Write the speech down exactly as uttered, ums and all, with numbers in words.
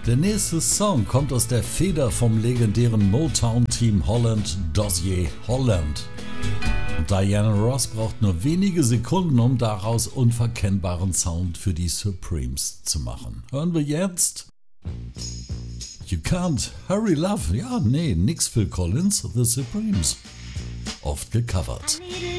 Der nächste Song kommt aus der Feder vom legendären Motown-Team Holland Dozier Holland. Und Diana Ross braucht nur wenige Sekunden, um daraus unverkennbaren Sound für die Supremes zu machen. Hören wir jetzt You Can't Hurry Love. Ja, nee, nix Phil Collins, The Supremes. Oft gecovert.